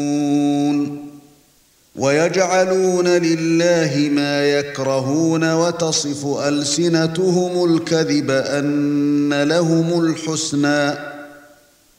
وَيَجْعَلُونَ لِلَّهِ مَا يَكْرَهُونَ وَتَصِفُ أَلْسِنَتُهُمُ الْكَذِبَ أَنَّ لَهُمُ الْحُسْنَى